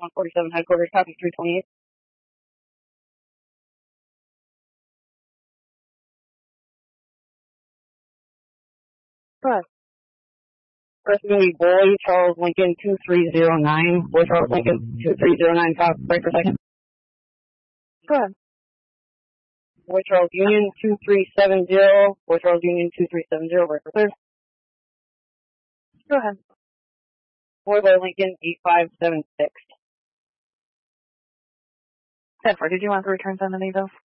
147 headquarters, copy 328. Go ahead. First going to be Boy Charles Lincoln 2309. Boy Charles Lincoln 2309, copy, right for a second. Go ahead. Boy Charles Union 2370. Boy Charles Union 2370, right for clear. Go ahead. Boy Lincoln 8576. 10-4, did you want to return some of these?